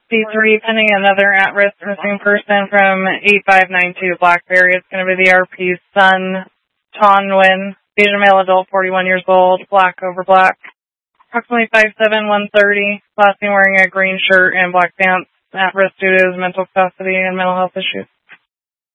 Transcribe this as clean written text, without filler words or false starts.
C3 pending another at-risk missing person from 8592 Blackberry. It's going to be the RP's son, Tonwin, Asian male adult, 41 years old, black over black. Approximately 5'7", 130, last seen wearing a green shirt and black pants, at risk due to his mental capacity and mental health issues.